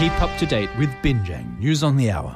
Keep up to date with Binjang News on the Hour.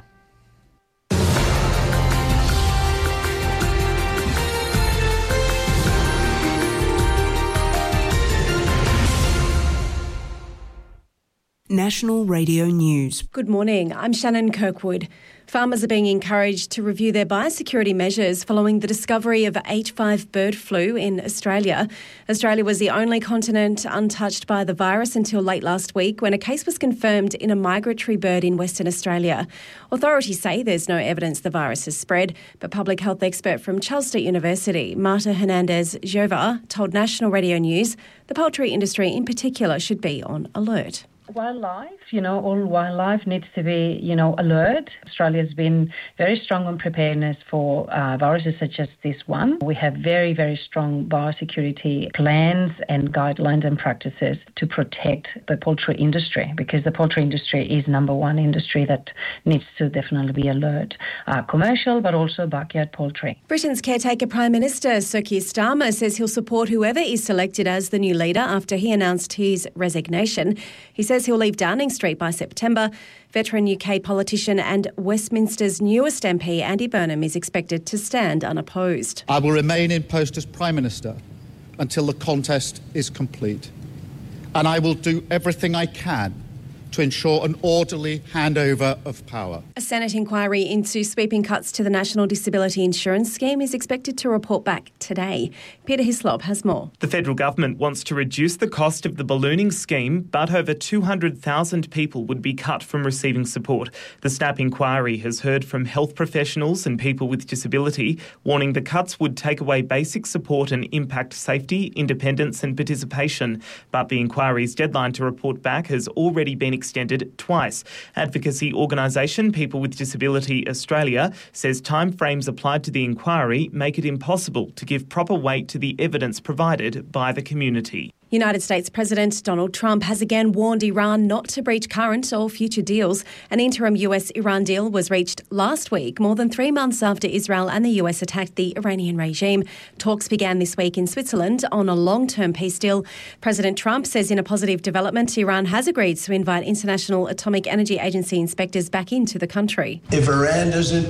National Radio News. Good morning, I'm Shannon Kirkwood. Farmers are being encouraged to review their biosecurity measures following the discovery of H5 bird flu in Australia. Australia was the only continent untouched by the virus until late last week when a case was confirmed in a migratory bird in Western Australia. Authorities say there's no evidence the virus has spread, but public health expert from Charles Sturt University, Marta Hernandez-Jova, told National Radio News the poultry industry in particular should be on alert. Wildlife, all wildlife needs to be, alert. Australia's been very strong on preparedness for viruses such as this one. We have very, very strong biosecurity plans and guidelines and practices to protect the poultry industry, because the poultry industry is number one industry that needs to definitely be alert. Commercial, but also backyard poultry. Britain's caretaker Prime Minister Sir Keir Starmer says he'll support whoever is selected as the new leader after he announced his resignation. He says he'll leave Downing Street by September. Veteran UK politician and Westminster's newest MP, Andy Burnham, is expected to stand unopposed. I will remain in post as Prime Minister until the contest is complete. And I will do everything I can to ensure an orderly handover of power. A Senate inquiry into sweeping cuts to the National Disability Insurance Scheme is expected to report back today. Peter Hislop has more. The federal government wants to reduce the cost of the ballooning scheme, but over 200,000 people would be cut from receiving support. The SNAP inquiry has heard from health professionals and people with disability, warning the cuts would take away basic support and impact safety, independence and participation. But the inquiry's deadline to report back has already been extended twice. Advocacy organisation People with Disability Australia says timeframes applied to the inquiry make it impossible to give proper weight to the evidence provided by the community. United States President Donald Trump has again warned Iran not to breach current or future deals. An interim US-Iran deal was reached last week, more than 3 months after Israel and the US attacked the Iranian regime. Talks began this week in Switzerland on a long-term peace deal. President Trump says in a positive development, Iran has agreed to invite International Atomic Energy Agency inspectors back into the country. If Iran doesn't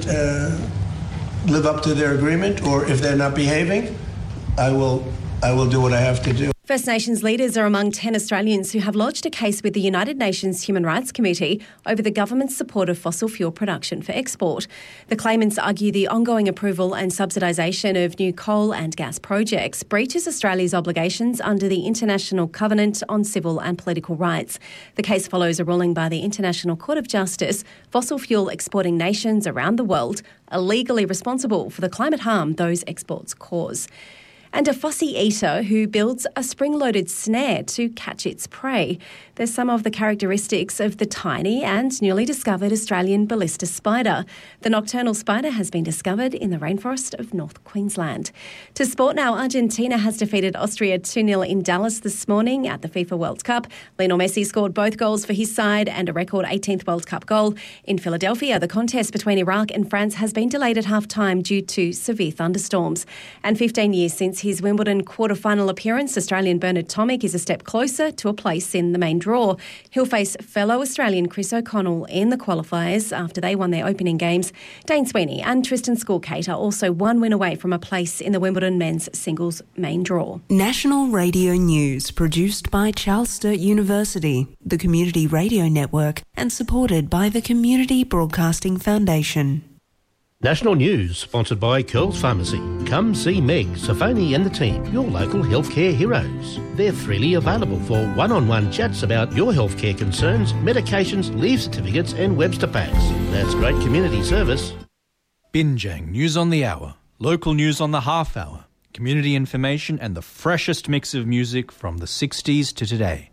live up to their agreement, or if they're not behaving, I will do what I have to do. First Nations leaders are among 10 Australians who have lodged a case with the United Nations Human Rights Committee over the government's support of fossil fuel production for export. The claimants argue the ongoing approval and subsidisation of new coal and gas projects breaches Australia's obligations under the International Covenant on Civil and Political Rights. The case follows a ruling by the International Court of Justice. Fossil fuel exporting nations around the world are legally responsible for the climate harm those exports cause. And a fussy eater who builds a spring-loaded snare to catch its prey. There's some of the characteristics of the tiny and newly discovered Australian ballista spider. The nocturnal spider has been discovered in the rainforest of North Queensland. To sport now, Argentina has defeated Austria 2-0 in Dallas this morning at the FIFA World Cup. Lionel Messi scored both goals for his side and a record 18th World Cup goal. In Philadelphia, the contest between Iraq and France has been delayed at half-time due to severe thunderstorms. And 15 years since his Wimbledon quarter-final appearance, Australian Bernard Tomic is a step closer to a place in the main draw. He'll face fellow Australian Chris O'Connell in the qualifiers after they won their opening games. Dane Sweeney and Tristan Schoolkate are also one win away from a place in the Wimbledon men's singles main draw. National Radio News, produced by Charles Sturt University, the Community Radio Network, and supported by the Community Broadcasting Foundation. National News, sponsored by Curls Pharmacy. Come see Meg, Safoni and the team, your local healthcare heroes. They're freely available for one-on-one chats about your healthcare concerns, medications, leave certificates and Webster packs. That's great community service. Binjang News on the Hour, local news on the half hour, community information and the freshest mix of music from the 60s to today.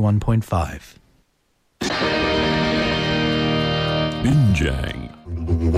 91.5. Binjang.